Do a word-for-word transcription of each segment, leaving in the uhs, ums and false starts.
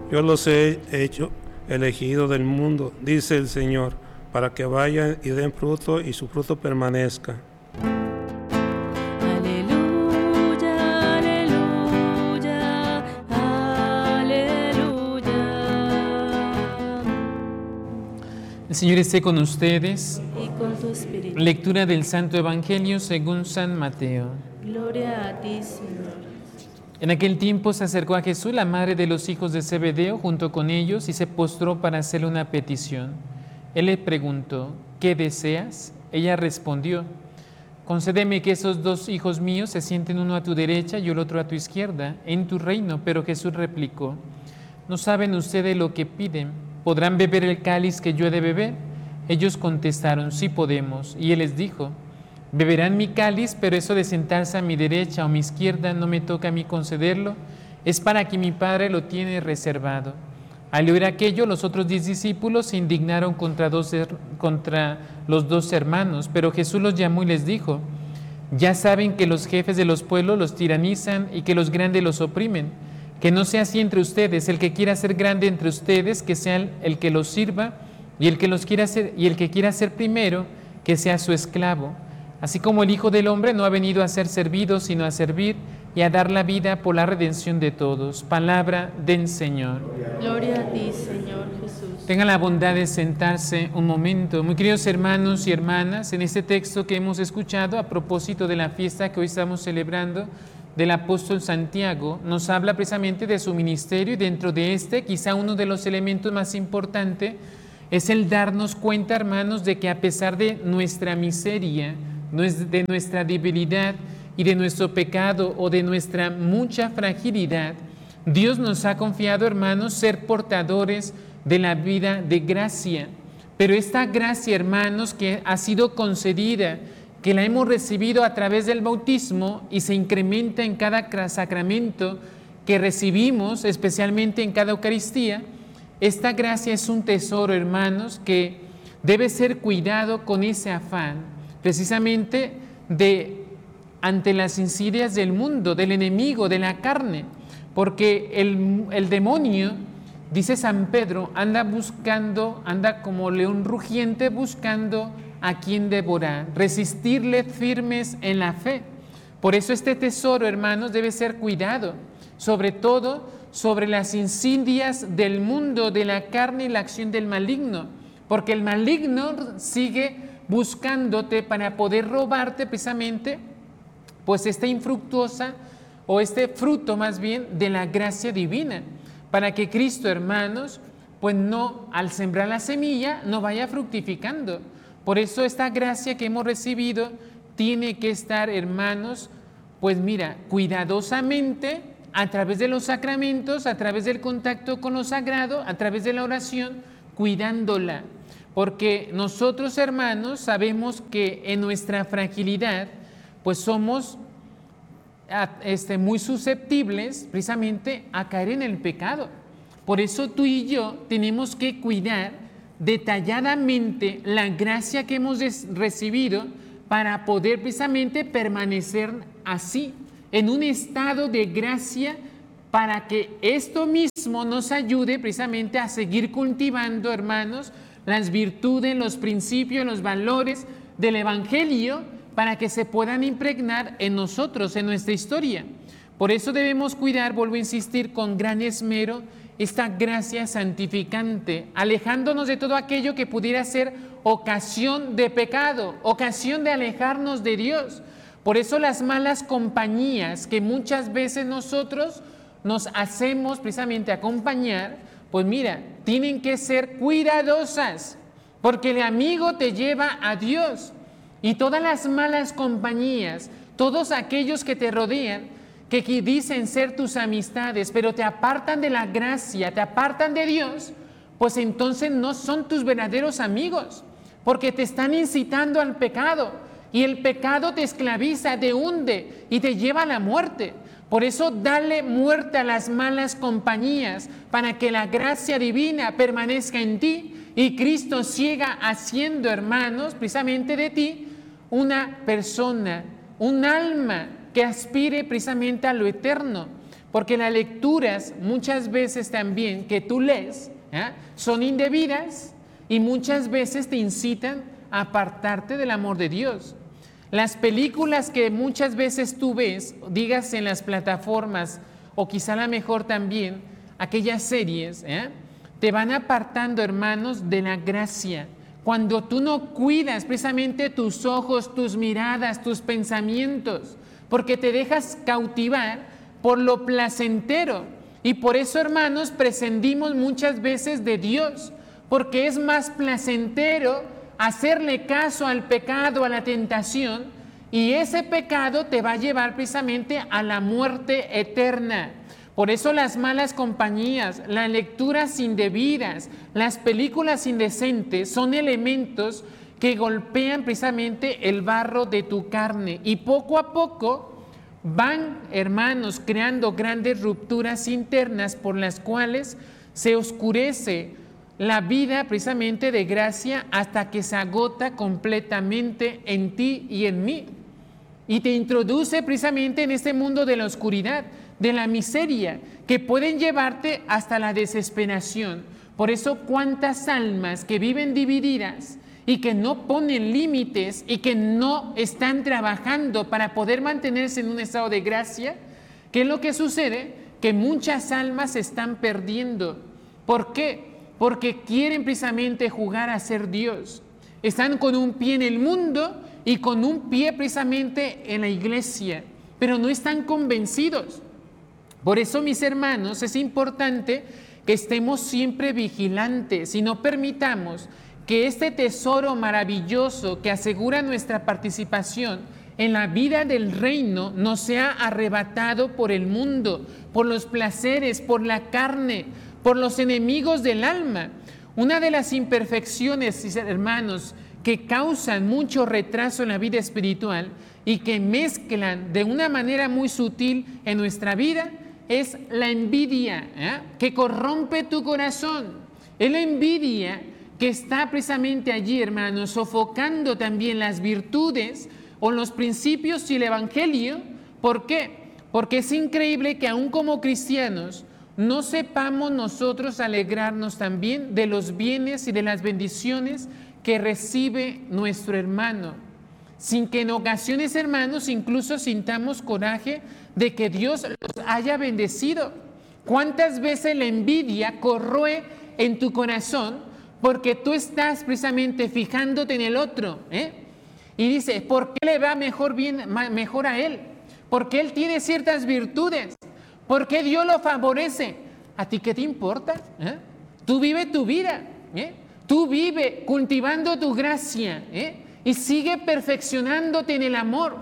Yo los he hecho elegidos del mundo, dice el Señor, para que vayan y den fruto y su fruto permanezca. Aleluya, aleluya, aleluya. El Señor esté con ustedes. Y con tu espíritu. Lectura del Santo Evangelio según San Mateo. Gloria a ti, Señor. En aquel tiempo se acercó a Jesús la madre de los hijos de Zebedeo junto con ellos y se postró para hacerle una petición. Él le preguntó, ¿qué deseas? Ella respondió, concédeme que esos dos hijos míos se sienten uno a tu derecha y el otro a tu izquierda, en tu reino. Pero Jesús replicó, ¿no saben ustedes lo que piden? ¿Podrán beber el cáliz que yo he de beber? Ellos contestaron, sí podemos. Y él les dijo, beberán mi cáliz, pero eso de sentarse a mi derecha o a mi izquierda no me toca a mí concederlo, es para que mi Padre lo tiene reservado. Al oír aquello, los otros diez discípulos se indignaron contra, dos, contra los dos hermanos, pero Jesús los llamó y les dijo, ya saben que los jefes de los pueblos los tiranizan y que los grandes los oprimen, que no sea así entre ustedes, el que quiera ser grande entre ustedes, que sea el que los sirva, y el que los quiera ser, y el que quiera ser primero, que sea su esclavo. Así como el Hijo del Hombre no ha venido a ser servido, sino a servir y a dar la vida por la redención de todos. Palabra del Señor. Gloria a ti, Señor Jesús. Tengan la bondad de sentarse un momento. Muy queridos hermanos y hermanas, en este texto que hemos escuchado a propósito de la fiesta que hoy estamos celebrando del apóstol Santiago, nos habla precisamente de su ministerio y dentro de este, quizá uno de los elementos más importantes es el darnos cuenta, hermanos, de que a pesar de nuestra miseria, de nuestra debilidad y de nuestro pecado o de nuestra mucha fragilidad, Dios nos ha confiado, hermanos, ser portadores de la vida de gracia. Pero esta gracia, hermanos, que ha sido concedida, que la hemos recibido a través del bautismo y se incrementa en cada sacramento que recibimos, especialmente en cada Eucaristía, esta gracia es un tesoro, hermanos, que debe ser cuidado con ese afán, precisamente de ante las insidias del mundo, del enemigo, de la carne, porque el, el demonio, dice San Pedro, anda buscando, anda como león rugiente buscando a quien devorar, resistirle firmes en la fe. Por eso este tesoro, hermanos, debe ser cuidado, sobre todo sobre las insidias del mundo, de la carne y la acción del maligno, porque el maligno sigue buscándote para poder robarte precisamente pues esta infructuosa o este fruto más bien de la gracia divina, para que Cristo, hermanos, pues no, al sembrar la semilla, no vaya fructificando. Por eso esta gracia que hemos recibido tiene que estar, hermanos, pues mira, cuidadosamente a través de los sacramentos, a través del contacto con lo sagrado, a través de la oración, cuidándola. Porque nosotros, hermanos, sabemos que en nuestra fragilidad, pues somos este, muy susceptibles precisamente a caer en el pecado. Por eso tú y yo tenemos que cuidar detalladamente la gracia que hemos recibido para poder precisamente permanecer así, en un estado de gracia, para que esto mismo nos ayude precisamente a seguir cultivando, hermanos, las virtudes, los principios, los valores del Evangelio, para que se puedan impregnar en nosotros, en nuestra historia. Por eso debemos cuidar, vuelvo a insistir, con gran esmero, esta gracia santificante, alejándonos de todo aquello que pudiera ser ocasión de pecado, ocasión de alejarnos de Dios. Por eso las malas compañías que muchas veces nosotros nos hacemos precisamente acompañar, pues mira, tienen que ser cuidadosas, porque el amigo te lleva a Dios. Y todas las malas compañías, todos aquellos que te rodean, que dicen ser tus amistades, pero te apartan de la gracia, te apartan de Dios, pues entonces no son tus verdaderos amigos, porque te están incitando al pecado, y el pecado te esclaviza, te hunde y te lleva a la muerte. Por eso dale muerte a las malas compañías, para que la gracia divina permanezca en ti y Cristo siga haciendo, hermanos, precisamente de ti una persona, un alma que aspire precisamente a lo eterno. porque las lecturas muchas veces también que tú lees ¿eh? son indebidas y muchas veces te incitan a apartarte del amor de Dios. Las películas que muchas veces tú ves, digas en las plataformas o quizá a lo mejor también aquellas series, ¿eh? te van apartando, hermanos, de la gracia. Cuando tú no cuidas precisamente tus ojos, tus miradas, tus pensamientos, porque te dejas cautivar por lo placentero. Y por eso, hermanos, prescindimos muchas veces de Dios, porque es más placentero hacerle caso al pecado, a la tentación, y ese pecado te va a llevar precisamente a la muerte eterna. Por eso las malas compañías, las lecturas indebidas, las películas indecentes son elementos que golpean precisamente el barro de tu carne y poco a poco van, hermanos, creando grandes rupturas internas por las cuales se oscurece la vida precisamente de gracia hasta que se agota completamente en ti y en mí. Y te introduce precisamente en este mundo de la oscuridad, de la miseria, que pueden llevarte hasta la desesperación. Por eso, cuántas almas que viven divididas y que no ponen límites y que no están trabajando para poder mantenerse en un estado de gracia, ¿qué es lo que sucede? Que muchas almas se están perdiendo. ¿Por qué? Porque quieren precisamente jugar a ser Dios. Están con un pie en el mundo y con un pie precisamente en la iglesia, pero no están convencidos. Por eso, mis hermanos, es importante que estemos siempre vigilantes y no permitamos que este tesoro maravilloso que asegura nuestra participación en la vida del reino nos sea arrebatado por el mundo, por los placeres, por la carne, por los enemigos del alma. Una de las imperfecciones, hermanos, que causan mucho retraso en la vida espiritual y que mezclan de una manera muy sutil en nuestra vida es la envidia, ¿eh? que corrompe tu corazón. Es la envidia que está precisamente allí, hermanos, sofocando también las virtudes o los principios y el evangelio. ¿Por qué? Porque es increíble que aún como cristianos no sepamos nosotros alegrarnos también de los bienes y de las bendiciones que recibe nuestro hermano, sin que en ocasiones, hermanos, incluso sintamos coraje de que Dios los haya bendecido. ¿Cuántas veces la envidia corroe en tu corazón porque tú estás precisamente fijándote en el otro? ¿eh? Y dices, ¿por qué le va mejor, bien, mejor a él? Porque él tiene ciertas virtudes. ¿Por qué Dios lo favorece? ¿A ti qué te importa? ¿eh? Tú vive tu vida. ¿eh? Tú vive cultivando tu gracia ¿eh? y sigue perfeccionándote en el amor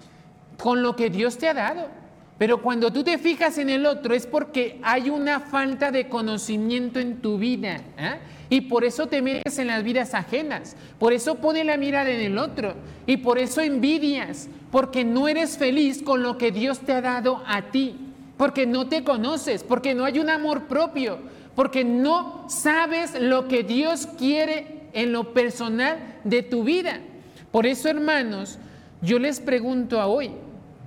con lo que Dios te ha dado. Pero cuando tú te fijas en el otro es porque hay una falta de conocimiento en tu vida ¿eh? y por eso te metes en las vidas ajenas, por eso pones la mirada en el otro y por eso envidias, porque no eres feliz con lo que Dios te ha dado a ti, porque no te conoces, porque no hay un amor propio, porque no sabes lo que Dios quiere en lo personal de tu vida. Por eso, hermanos, yo les pregunto a hoy,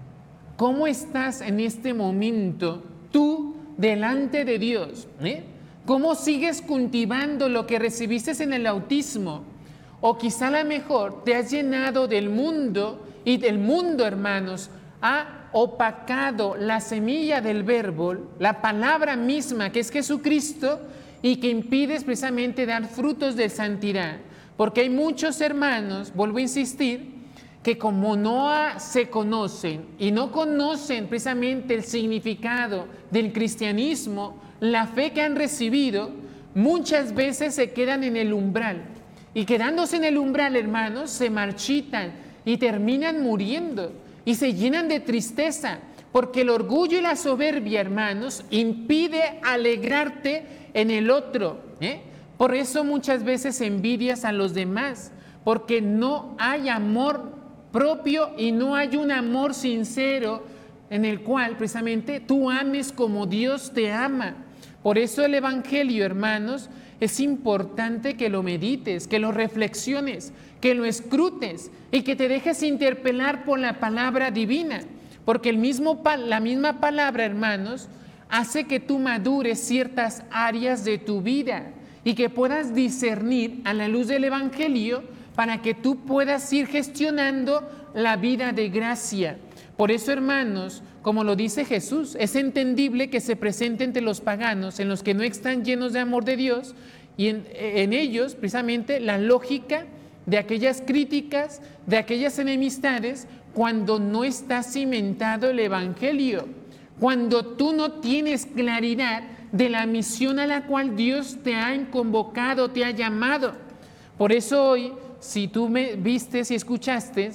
¿cómo estás en este momento tú delante de Dios? ¿eh? ¿Cómo sigues cultivando lo que recibiste en el bautismo? O quizá a lo mejor te has llenado del mundo y del mundo, hermanos, ha opacado la semilla del verbo, la palabra misma que es Jesucristo, y que impides precisamente dar frutos de santidad. Porque hay muchos hermanos, vuelvo a insistir, que como no se conocen y no conocen precisamente el significado del cristianismo, la fe que han recibido, muchas veces se quedan en el umbral. Y quedándose en el umbral, hermanos, se marchitan y terminan muriendo. Y se llenan de tristeza, porque el orgullo y la soberbia, hermanos, impide alegrarte en el otro. ¿eh? Por eso muchas veces envidias a los demás, porque no hay amor propio y no hay un amor sincero en el cual precisamente tú ames como Dios te ama. Por eso el evangelio, hermanos, es importante que lo medites, que lo reflexiones, que lo escrutes y que te dejes interpelar por la palabra divina. Porque el mismo, la misma palabra, hermanos, hace que tú madures ciertas áreas de tu vida y que puedas discernir a la luz del Evangelio para que tú puedas ir gestionando la vida de gracia. Por eso, hermanos, como lo dice Jesús, es entendible que se presente entre los paganos, en los que no están llenos de amor de Dios, y en, en ellos, precisamente, la lógica de aquellas críticas, de aquellas enemistades, cuando no está cimentado el Evangelio, cuando tú no tienes claridad de la misión a la cual Dios te ha convocado, te ha llamado. Por eso hoy, si tú me viste, si escuchaste,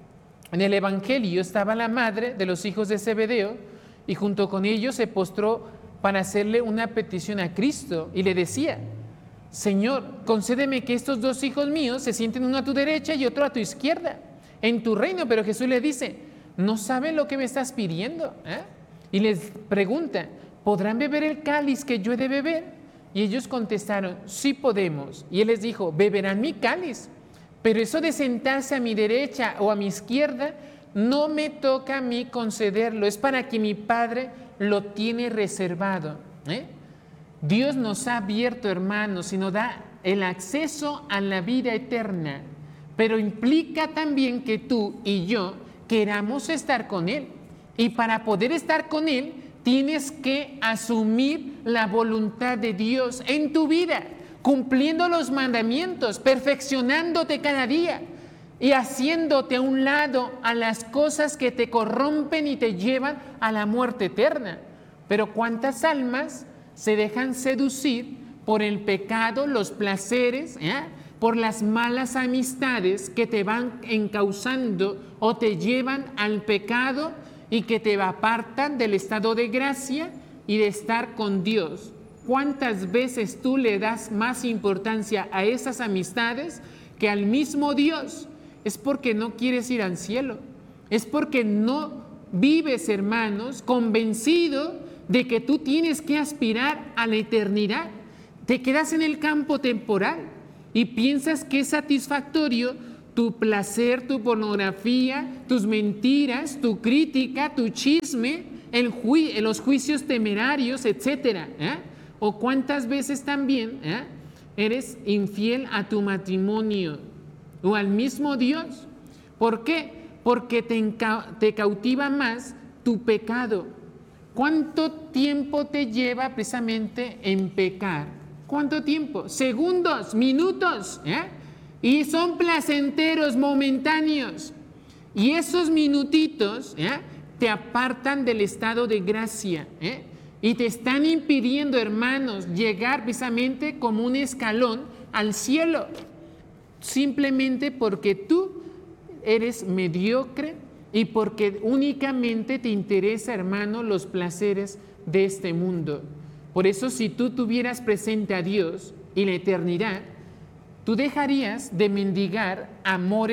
en el Evangelio estaba la madre de los hijos de Zebedeo y junto con ellos se postró para hacerle una petición a Cristo y le decía: Señor, concédeme que estos dos hijos míos se sienten uno a tu derecha y otro a tu izquierda en tu reino. Pero Jesús le dice: ¿no saben lo que me estás pidiendo? ¿Eh? Y les pregunta: ¿podrán beber el cáliz que yo he de beber? Y ellos contestaron: sí podemos. Y él les dijo: beberán mi cáliz, pero eso de sentarse a mi derecha o a mi izquierda no me toca a mí concederlo, es para que mi Padre lo tiene reservado. ¿Eh? Dios nos ha abierto, hermanos, y nos da el acceso a la vida eterna, pero implica también que tú y yo queramos estar con Él. Y para poder estar con Él, tienes que asumir la voluntad de Dios en tu vida, cumpliendo los mandamientos, perfeccionándote cada día y haciéndote a un lado a las cosas que te corrompen y te llevan a la muerte eterna. Pero ¿cuántas almas se dejan seducir por el pecado, los placeres, ¿eh? por las malas amistades que te van encauzando o te llevan al pecado y que te apartan del estado de gracia y de estar con Dios? ¿Cuántas veces tú le das más importancia a esas amistades que al mismo Dios? Es porque no quieres ir al cielo. Es porque no vives, hermanos, convencido de que tú tienes que aspirar a la eternidad. Te quedas en el campo temporal y piensas que es satisfactorio tu placer, tu pornografía, tus mentiras, tu crítica, tu chisme, el ju- los juicios temerarios, etcétera. ¿Eh? O cuántas veces también ¿eh? eres infiel a tu matrimonio o al mismo Dios. ¿Por qué? Porque te, enca- te cautiva más tu pecado. ¿Cuánto tiempo te lleva precisamente en pecar? ¿Cuánto tiempo? Segundos, minutos, ¿eh? Y son placenteros, momentáneos. Y esos minutitos ¿eh? te apartan del estado de gracia, ¿eh? y te están impidiendo, hermanos, llegar precisamente como un escalón al cielo, simplemente porque tú eres mediocre y porque únicamente te interesa, hermano, los placeres de este mundo. Por eso, si tú tuvieras presente a Dios y la eternidad, tú dejarías de mendigar amores